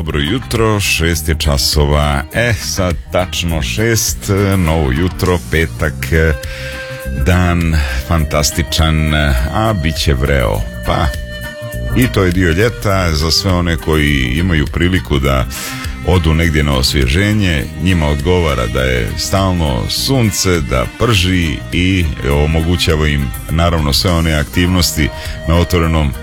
dobro jutro, 6 je časova, sad tačno 6, novo jutro, petak, dan fantastičan, a bit će vreo, pa i to je dio ljeta za sve one koji imaju priliku da odu negdje na osvježenje, njima odgovara da je stalno sunce, da prži i omogućava im naravno sve one aktivnosti na otvorenom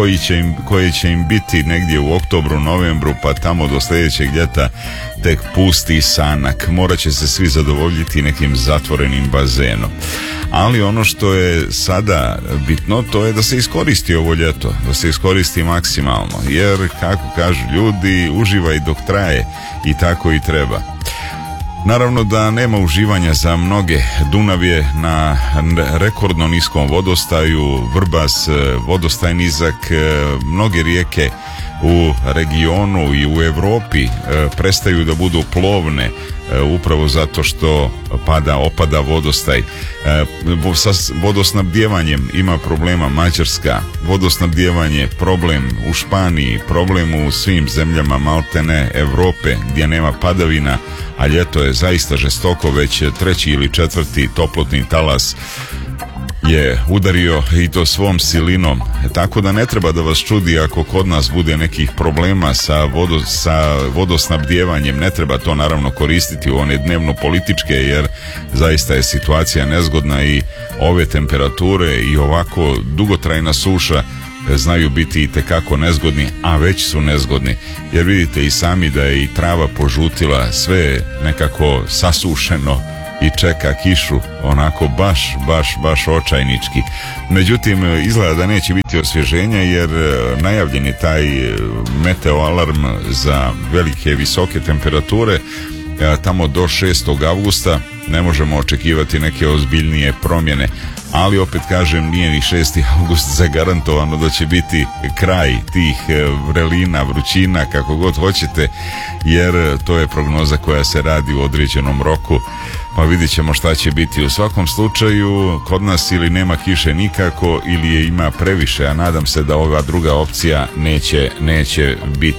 koje će im biti negdje u oktobru, novembru, pa tamo do sljedećeg ljeta tek pusti sanak. Morat će se svi zadovoljiti nekim zatvorenim bazenom. Ali ono što je sada bitno, to je da se iskoristi ovo ljeto, da se iskoristi maksimalno, jer kako kažu ljudi, uživaj dok traje i tako i treba. Naravno da nema uživanja za mnoge. Dunav je na rekordno niskom vodostaju, Vrbas vodostaj nizak, mnoge rijeke u regionu i u Europi prestaju da budu plovne upravo zato što opada vodostaj. Sa vodosnabdjevanjem ima problema Mađarska, vodosnabdjevanje problem u Španiji, problem u svim zemljama maltene Europe gdje nema padavina, a ljeto je zaista žestoko, već 3. ili 4. toplotni talas je udario i to svom silinom, tako da ne treba da vas čudi ako kod nas bude nekih problema sa vodosnabdjevanjem. Ne treba to naravno koristiti u one dnevno političke, jer zaista je situacija nezgodna i ove temperature i ovako dugotrajna suša znaju biti itekako nezgodni, a već su nezgodni, jer vidite i sami da je i trava požutila, sve je nekako sasušeno i čeka kišu, onako baš očajnički. Međutim, izgleda da neće biti osvježenja, jer najavljen je taj meteo alarm za velike visoke temperature. Tamo do 6. avgusta ne možemo očekivati neke ozbiljnije promjene, ali opet kažem, nije ni 6. avgust zagarantovano da će biti kraj tih vrelina, vrućina, kako god hoćete, jer to je prognoza koja se radi u određenom roku, pa vidjet ćemo šta će biti. U svakom slučaju, kod nas ili nema kiše nikako, ili je ima previše, a nadam se da ova druga opcija neće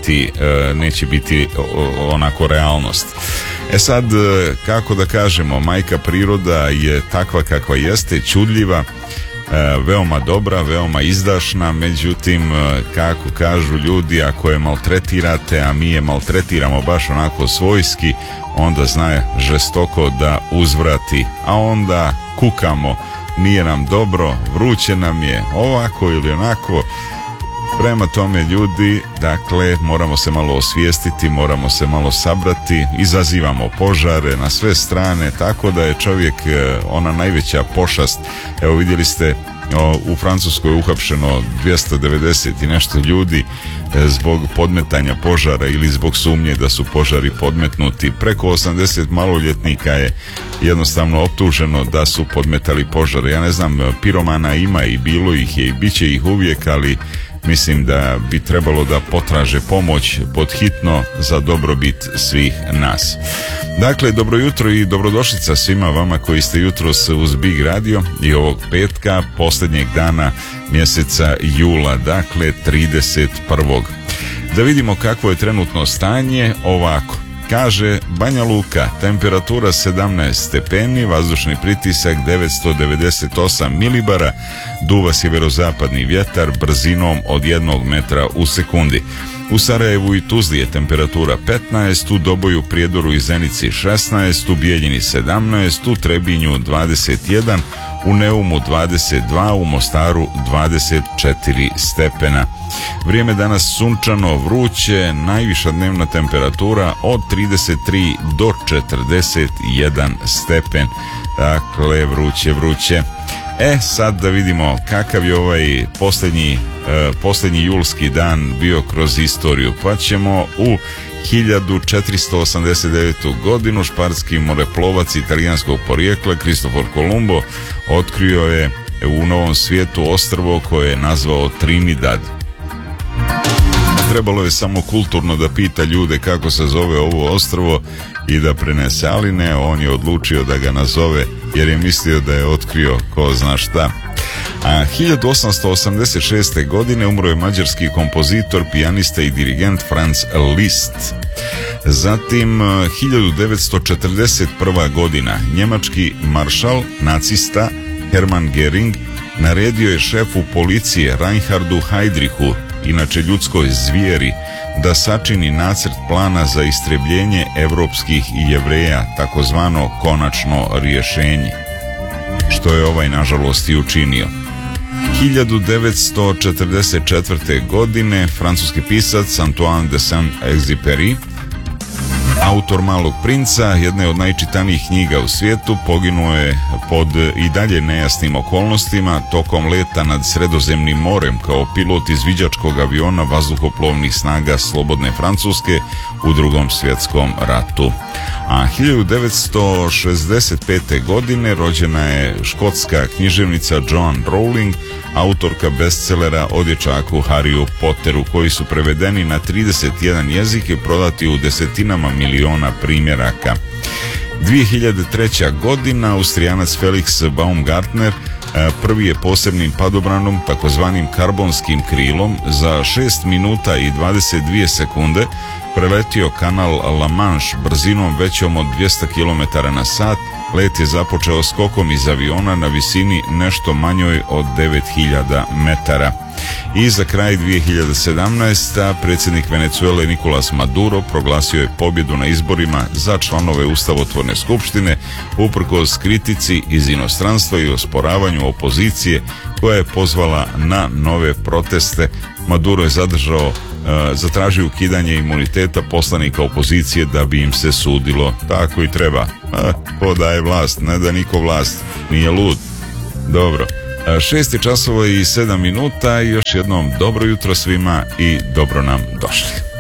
biti onako realnost. Sad, kako da kažemo, majka priroda je takva kakva jeste, čudljiva, veoma dobra, veoma izdašna, međutim, kako kažu ljudi, ako je maltretirate, a mi je maltretiramo baš onako svojski, onda zna žestoko da uzvrati, a onda kukamo, nije nam dobro, vruće nam je, ovako ili onako. Prema tome, ljudi, dakle, moramo se malo osvijestiti, moramo se malo sabrati, izazivamo požare na sve strane, tako da je čovjek ona najveća pošast. Evo, vidjeli ste, u Francuskoj je uhapšeno 290 i nešto ljudi zbog podmetanja požara ili zbog sumnje da su požari podmetnuti. Preko 80 maloljetnika je jednostavno optuženo da su podmetali požare. Ja ne znam, piromana ima i bilo ih je i bit će ih uvijek, ali mislim da bi trebalo da potraže pomoć pod hitno za dobrobit svih nas. Dakle, dobro jutro i dobrodošlica svima vama koji ste jutros uz Big Radio i ovog petka, posljednjeg dana mjeseca jula, dakle 31. Da vidimo kakvo je trenutno stanje. Ovako kaže: Banja Luka, temperatura 17 stepeni, vazdušni pritisak 998 milibara, duva sjeverozapadni vjetar brzinom od 1 metra u sekundi. U Sarajevu i Tuzli je temperatura 15, u Doboju, Prijedoru i Zenici 16, u Bijeljini 17, u Trebinju 21, u Neumu 22, u Mostaru 24 stepena. Vrijeme danas sunčano, vruće, najviša dnevna temperatura od 33 do 41 stepen. Dakle, vruće. Sad da vidimo kakav je ovaj posljednji julski dan bio kroz istoriju. Pa ćemo u 1489. godinu španski moreplovac italijanskog porijekla Kristofor Kolumbo otkrio je u Novom svijetu ostrvo koje je nazvao Trinidad. Trebalo je samo kulturno da pita ljude kako se zove ovo ostrvo i da prenese, ali ne, on je odlučio da ga nazove jer je mislio da je otkrio ko zna šta. A 1886. godine umro je mađarski kompozitor, pijanista i dirigent Franz Liszt. Zatim 1941. godina njemački maršal nacista Hermann Göring naredio je šefu policije Reinhardu Heydrichu, inače ljudskoj zvijeri, da sačini nacrt plana za istrebljenje evropskih Jevreja, takozvano konačno rješenje, što je ovaj nažalost i učinio. 1944. godine francuski pisac Antoine de Saint-Exupéry, autor Malog princa, jedne od najčitanijih knjiga u svijetu, poginuo je pod i dalje nejasnim okolnostima tokom leta nad Sredozemnim morem kao pilot izviđačkog aviona vazduhoplovnih snaga Slobodne Francuske u Drugom svjetskom ratu. A 1965. godine rođena je škotska književnica Joanne Rowling, autorka bestselera o dječaku Harryu Potteru, koji su prevedeni na 31 jezik i prodati u desetinama miliona primjeraka. 2003. godina Austrijanac Felix Baumgartner prvi je posebnim padobranom, takozvanim karbonskim krilom, za 6 minuta i 22 sekunde preletio kanal La Manche brzinom većom od 200 km na sat. Let je započeo skokom iz aviona na visini nešto manjoj od 9000 metara. I za kraj 2017. predsjednik Venezuele Nicolás Maduro proglasio je pobjedu na izborima za članove Ustavotvorne skupštine uprkos kritici iz inostranstva i osporavanju opozicije koja je pozvala na nove proteste. Maduro je zatražio ukidanje imuniteta poslanika opozicije da bi im se sudilo. Tako i treba. Ko daje vlast? Ne da niko vlast. Nije lud. Dobro. 6 časova i 7 minuta. Još jednom dobro jutro svima i dobro nam došli.